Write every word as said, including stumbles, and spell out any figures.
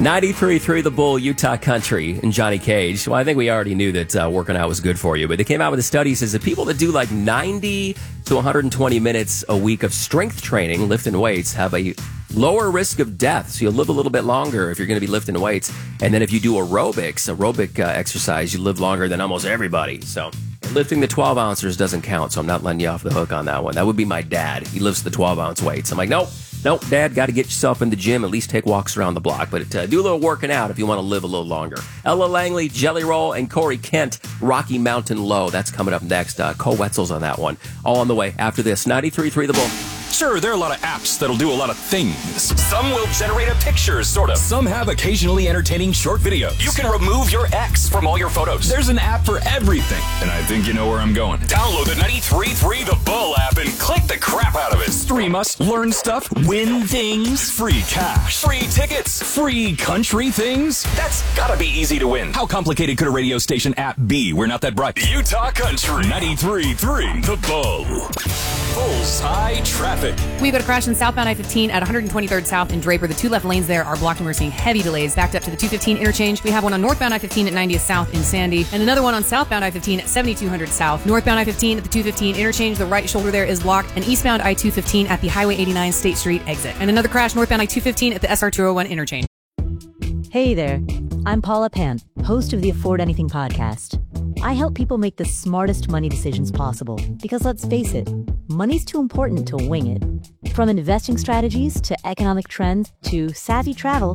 ninety-three point three The Bull, Utah Country, and Johnny Cage. Well, I think we already knew that uh, working out was good for you, but they came out with a study that says that people that do like ninety to one hundred twenty minutes a week of strength training, lifting weights, have a lower risk of death. So you'll live a little bit longer if you're going to be lifting weights. And then if you do aerobics, aerobic uh, exercise, you live longer than almost everybody. So lifting the twelve ounces doesn't count, so I'm not letting you off the hook on that one. That would be my dad. He lifts the twelve ounce weights. I'm like, nope. Nope, Dad, got to get yourself in the gym, at least take walks around the block. But uh, do a little working out if you want to live a little longer. Ella Langley, Jelly Roll, and Corey Kent, Rocky Mountain Low. That's coming up next. Uh, Cole Wetzel's on that one. All on the way after this. ninety-three point three The Bull. Sure, there are a lot of apps that'll do a lot of things. Some will generate a picture, sort of. Some have occasionally entertaining short videos. You can remove your ex from all your photos. There's an app for everything. And I think you know where I'm going. Download the ninety-three point three The Bull app and click the crap out of it. Stream us, learn stuff, win things, free cash, free tickets, free country things. That's gotta be easy to win. How complicated could a radio station app be? We're not that bright. Utah Country, ninety-three point three The Bull. Bullseye traffic. We've got a crash in southbound I fifteen at one twenty-third South in Draper. The two left lanes there are blocked and we're seeing heavy delays backed up to the two fifteen interchange. We have one on northbound I fifteen at ninetieth South in Sandy and another one on southbound I fifteen at seventy-two hundred South. Northbound I fifteen at the two fifteen interchange, the right shoulder there is blocked, and eastbound I two fifteen at the Highway eighty-nine State Street exit. And another crash northbound I two fifteen at the S R two oh one interchange. Hey there, I'm Paula Pant, host of the Afford Anything podcast. I help people make the smartest money decisions possible because let's face it, money's too important to wing it. From investing strategies to economic trends to savvy travel,